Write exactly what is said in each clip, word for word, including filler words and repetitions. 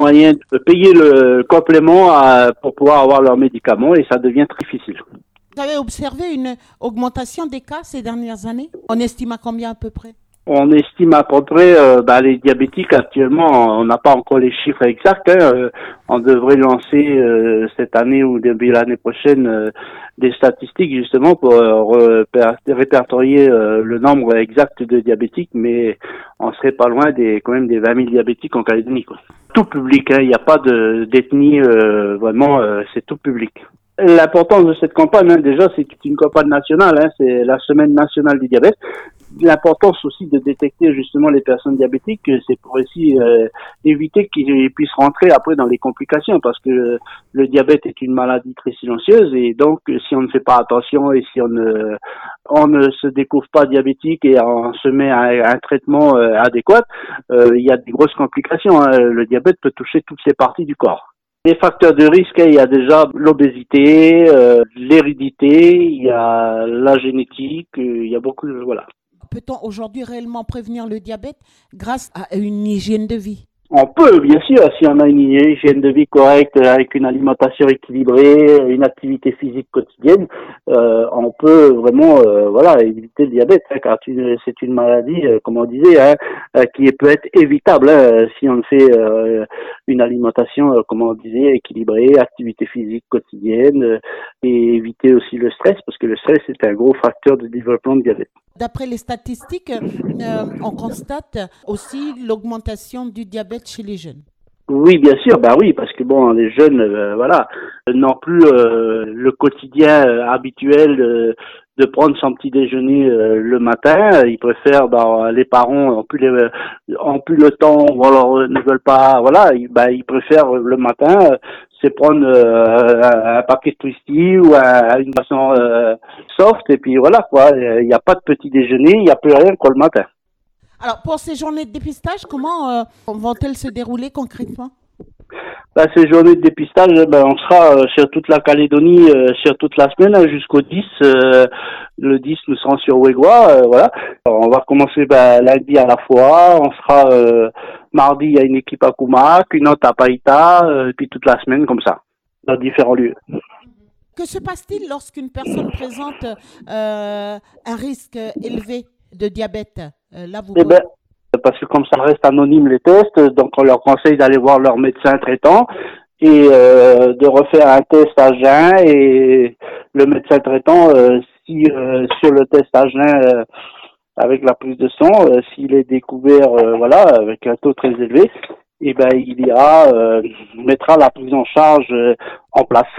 moyens de payer le complément à, pour pouvoir avoir leurs médicaments et ça devient très difficile. Vous avez observé une augmentation des cas ces dernières années? On estime à combien à peu près? On estime à peu près euh, bah, les diabétiques actuellement, on n'a pas encore les chiffres exacts. Hein, euh, on devrait lancer euh, cette année ou début l'année prochaine euh, des statistiques justement pour euh, répertorier euh, le nombre exact de diabétiques, mais on serait pas loin des quand même des vingt mille diabétiques en Calédonie, quoi. Tout public, hein, il n'y a pas de d'ethnie, euh, vraiment, euh, c'est tout public. L'importance de cette campagne, hein, déjà, c'est une campagne nationale, hein, c'est la semaine nationale du diabète. L'importance aussi de détecter justement les personnes diabétiques, c'est pour aussi euh, éviter qu'ils puissent rentrer après dans les complications, parce que le diabète est une maladie très silencieuse et donc si on ne fait pas attention et si on ne on ne se découvre pas diabétique et on se met à un traitement euh, adéquat, euh, il y a des grosses complications. Hein. Le diabète peut toucher toutes les parties du corps. Les facteurs de risque, il y a déjà l'obésité, euh, l'hérédité, il y a la génétique, euh, il y a beaucoup de... Voilà. Peut-on aujourd'hui réellement prévenir le diabète grâce à une hygiène de vie? On peut, bien sûr, si on a une hygiène de vie correcte, avec une alimentation équilibrée, une activité physique quotidienne, euh, on peut vraiment, euh, voilà, éviter le diabète, hein, car c'est une maladie, euh, comme on disait, hein, euh, qui peut être évitable hein, si on fait euh, une alimentation, euh, comme on disait, équilibrée, activité physique quotidienne, euh, et éviter aussi le stress, parce que le stress est un gros facteur de développement de diabète. D'après les statistiques, euh, on constate aussi l'augmentation du diabète chez les jeunes. Oui, bien sûr, bah oui, parce que bon, les jeunes, euh, voilà, n'ont plus euh, le quotidien euh, habituel euh, de prendre son petit déjeuner euh, le matin. Ils préfèrent, bah, les parents ont plus les, ont plus le temps, ou alors ne veulent pas, voilà, ils, bah, ils préfèrent le matin, euh, c'est prendre euh, un, un paquet de twisty ou un, une boisson euh, soft et puis voilà quoi. Il n'y a pas de petit déjeuner, il n'y a plus rien que le matin. Alors, pour ces journées de dépistage, comment euh, vont-elles se dérouler concrètement? Ben, ces journées de dépistage, ben, on sera euh, sur toute la Calédonie, euh, sur toute la semaine, hein, jusqu'au dix. Euh, le dix, nous serons sur Ouégoua, euh, voilà. Alors, on va commencer ben, lundi à la fois, on sera euh, mardi, il y a une équipe à Koumak, une autre à Païta, euh, et puis toute la semaine comme ça, dans différents lieux. Que se passe-t-il lorsqu'une personne présente euh, un risque élevé de diabète? euh, Là, vous Eh ben, parce que comme ça reste anonyme les tests, donc on leur conseille d'aller voir leur médecin traitant et euh, de refaire un test à jeun et le médecin traitant, euh, si euh, sur le test à jeun euh, avec la prise de sang, euh, s'il est découvert, euh, voilà, avec un taux très élevé, et ben il ira euh, mettra la prise en charge euh, en place.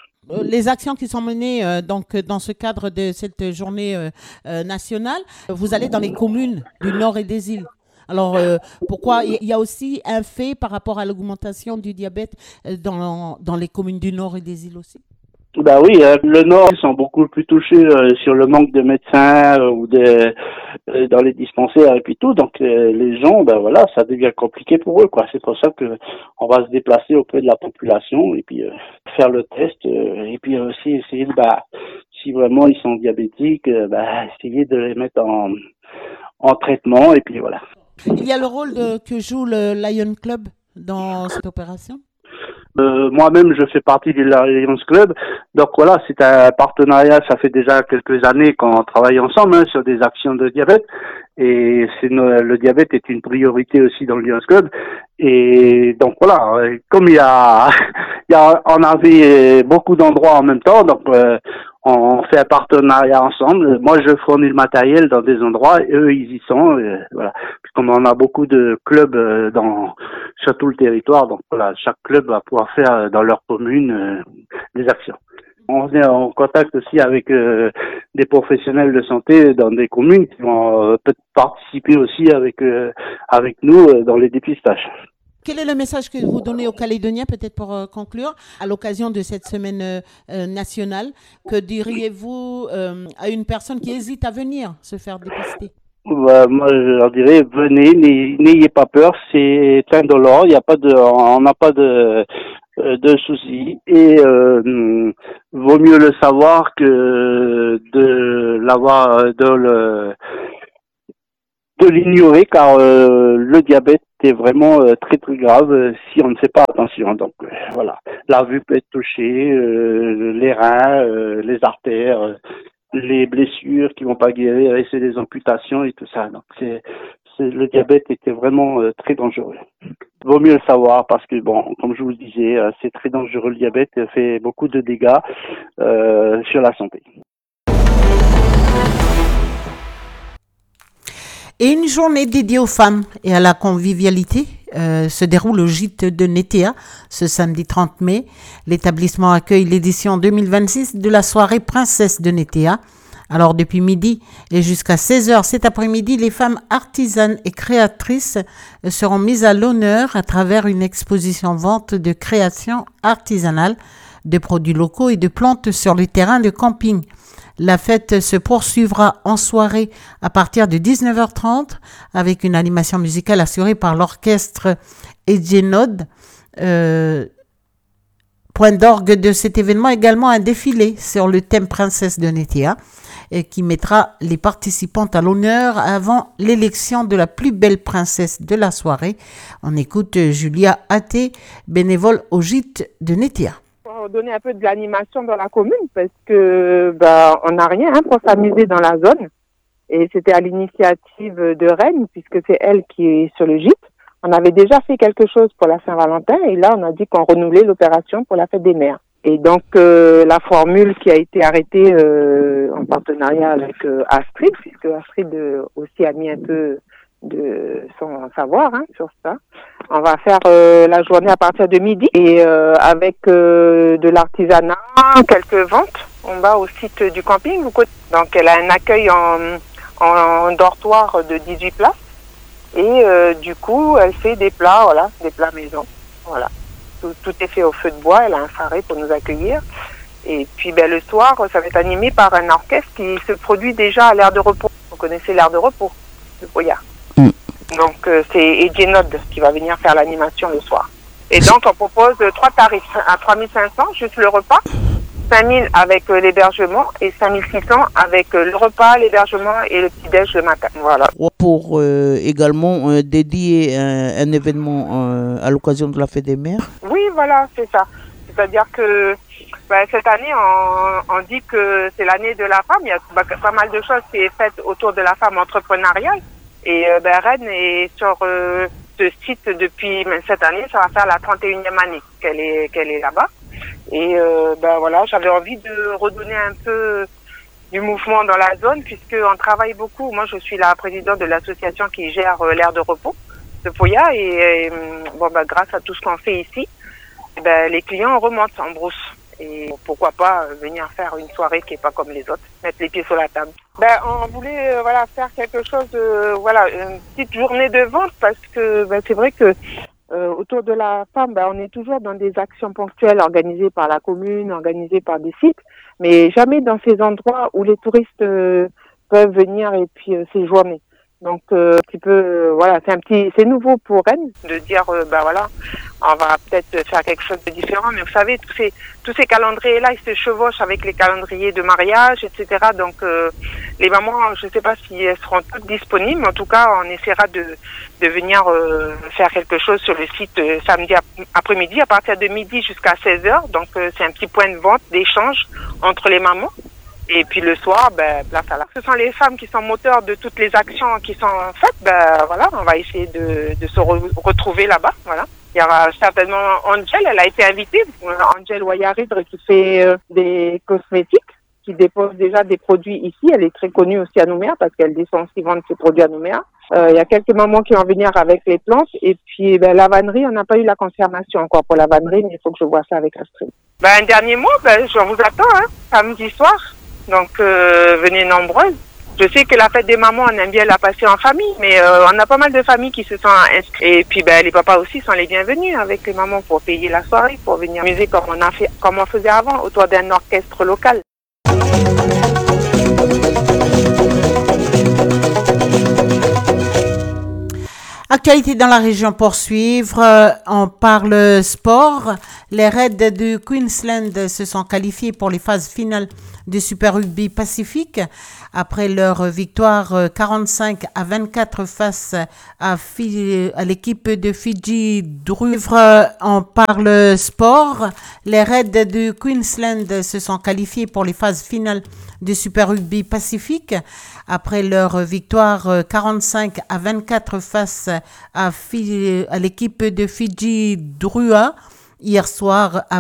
Les actions qui sont menées euh, donc dans ce cadre de cette journée euh, euh, nationale, vous allez dans les communes du Nord et des îles. Alors, euh, pourquoi il y a aussi un fait par rapport à l'augmentation du diabète dans, dans les communes du Nord et des îles aussi? Ben oui, euh, le Nord, ils sont beaucoup plus touchés euh, sur le manque de médecins euh, ou de, euh, dans les dispensaires et puis tout. Donc euh, les gens, ben voilà, ça devient compliqué pour eux, quoi. C'est pour ça que on va se déplacer auprès de la population et puis euh, faire le test euh, et puis aussi essayer de, bah, si vraiment ils sont diabétiques, euh, bah, essayer de les mettre en, en traitement et puis voilà. Il y a le rôle de, que joue le Lion Club dans cette opération? Euh, moi-même, je fais partie du Lions Club. Donc voilà, c'est un partenariat. Ça fait déjà quelques années qu'on travaille ensemble hein, sur des actions de diabète. Et c'est no- le diabète est une priorité aussi dans le Lions Club. Et donc voilà, comme il y a, il y a, on avait beaucoup d'endroits en même temps, donc euh, on fait un partenariat ensemble. Moi, je fournis le matériel dans des endroits, et eux, ils y sont. Et voilà. Puis comme on a beaucoup de clubs euh, dans sur tout le territoire, donc voilà, chaque club va pouvoir faire euh, dans leur commune euh, des actions. On est en contact aussi avec euh, des professionnels de santé dans des communes qui vont euh, peut-être participer aussi avec euh, avec nous euh, dans les dépistages. Quel est le message que vous donnez aux Calédoniens, peut-être pour euh, conclure, à l'occasion de cette semaine euh, euh, nationale? Que diriez-vous euh, à une personne qui hésite à venir se faire dépister? Bah, moi, je leur dirais, venez, n'ayez n'ayez pas peur, c'est indolore, il n'y a pas de, on n'a pas de, de soucis et euh, vaut mieux le savoir que de l'avoir, de le de l'ignorer car euh, le diabète est vraiment euh, très très grave euh, si on ne fait pas attention. Donc euh, voilà, la vue peut être touchée, euh, les reins, euh, les artères, euh, les blessures qui vont pas guérir et c'est des amputations et tout ça. Donc c'est, c'est le diabète était vraiment euh, très dangereux. Vaut mieux le savoir parce que bon, comme je vous le disais, euh, c'est très dangereux le diabète, il fait beaucoup de dégâts euh, sur la santé. Et une journée dédiée aux femmes et à la convivialité euh, se déroule au gîte de Nétéa ce samedi trente mai. L'établissement accueille l'édition deux mille vingt-six de la soirée Princesse de Nétéa. Alors depuis midi et jusqu'à seize heures cet après-midi, les femmes artisanes et créatrices seront mises à l'honneur à travers une exposition vente de créations artisanales, de produits locaux et de plantes sur le terrain de camping. La fête se poursuivra en soirée à partir de dix-neuf heures trente avec une animation musicale assurée par l'orchestre Edgenod. Euh, point d'orgue de cet événement, également un défilé sur le thème Princesse de Nétéa et qui mettra les participantes à l'honneur avant l'élection de la plus belle princesse de la soirée. On écoute Julia Athé, bénévole au gîte de Nétéa. Donner un peu de l'animation dans la commune parce que bah on n'a rien hein, pour s'amuser dans la zone et c'était à l'initiative de Rennes puisque c'est elle qui est sur le gîte. On avait déjà fait quelque chose pour la Saint-Valentin et là on a dit qu'on renouvelait l'opération pour la fête des mères. Et donc euh, la formule qui a été arrêtée euh, en partenariat avec euh, Astrid, puisque Astrid euh, aussi a mis un peu de son savoir hein, sur ça. On va faire euh, la journée à partir de midi et euh, avec euh, de l'artisanat, quelques ventes. On va au site du camping. Donc elle a un accueil en, en dortoir de dix-huit places et euh, du coup elle fait des plats, voilà, des plats maison. Voilà, tout, tout est fait au feu de bois. Elle a un faré pour nous accueillir. Et puis ben, le soir, ça va être animé par un orchestre qui se produit déjà à l'aire de repos. Vous connaissez l'aire de repos de Boyard. Mm. Donc euh, c'est Edgenod qui va venir faire l'animation le soir. Et donc on propose euh, trois tarifs à trois mille cinq cents juste le repas, cinq mille avec euh, l'hébergement et cinq mille six cents avec euh, le repas, l'hébergement et le petit-déj le matin. Voilà. Pour euh, également euh, dédier un, un événement euh, à l'occasion de la fête des mères. Oui, voilà, c'est ça. C'est-à-dire que ben, cette année, on, on dit que c'est l'année de la femme. Il y a ben, pas mal de choses qui est faites autour de la femme entrepreneuriale. Et euh, ben, Rennes est sur euh, ce site depuis cette année. Ça va faire la trente et unième année qu'elle est, qu'elle est là-bas. Et euh, ben voilà, j'avais envie de redonner un peu du mouvement dans la zone puisqu'on travaille beaucoup. Moi, je suis la présidente de l'association qui gère euh, l'aire de repos de Poya. Et, et bon, ben, grâce à tout ce qu'on fait ici, ben, les clients remontent en brousse. Et pourquoi pas venir faire une soirée qui est pas comme les autres, mettre les pieds sur la table. Ben on voulait euh, voilà faire quelque chose de voilà une petite journée de vente parce que ben, c'est vrai que euh, autour de la femme ben, on est toujours dans des actions ponctuelles organisées par la commune, organisées par des sites, mais jamais dans ces endroits où les touristes euh, peuvent venir et puis euh, séjourner. Donc euh, un petit peu euh, voilà c'est un petit c'est nouveau pour Rennes de dire euh, ben voilà on va peut-être faire quelque chose de différent, mais vous savez tous ces tous ces calendriers là ils se chevauchent avec les calendriers de mariage etc. Donc euh, les mamans je sais pas si elles seront toutes disponibles, mais en tout cas on essaiera de de venir euh, faire quelque chose sur le site euh, samedi après-midi à partir de midi jusqu'à seize heures. Donc euh, c'est un petit point de vente d'échange entre les mamans. Et puis le soir, ben, place à la. Ce sont les femmes qui sont moteurs de toutes les actions qui sont faites. Ben voilà, on va essayer de, de se re- retrouver là-bas. Voilà. Il y aura certainement Angel, elle a été invitée. Angel Wayaridre qui fait euh, des cosmétiques, qui dépose déjà des produits ici. Elle est très connue aussi à Nouméa parce qu'elle descend aussi vendre ses produits à Nouméa. Euh, il y a quelques mamans qui vont venir avec les plantes. Et puis ben, la vannerie, on n'a pas eu la confirmation encore pour la vannerie, mais il faut que je vois ça avec Astrid. Ben, un dernier mot, ben, je vous attends, hein, samedi soir. Donc, euh, venez nombreuses. Je sais que la fête des mamans, on aime bien la passer en famille, mais euh, on a pas mal de familles qui se sont inscrites. Et puis, ben, les papas aussi sont les bienvenus avec les mamans pour payer la soirée, pour venir amuser comme on a fait, comme on faisait avant, autour d'un orchestre local. Actualité dans la région poursuivre, euh, on parle sport. Les Reds de Queensland se sont qualifiés pour les phases finales du Super Rugby Pacifique. Après leur victoire quarante-cinq à vingt-quatre face à, Fi- à l'équipe de Fidji Druvre, on parle sport. Les Reds de Queensland se sont qualifiés pour les phases finales du Super Rugby Pacifique. Après leur victoire quarante-cinq à vingt-quatre face à, Fi- à l'équipe de Fidji Drua hier soir à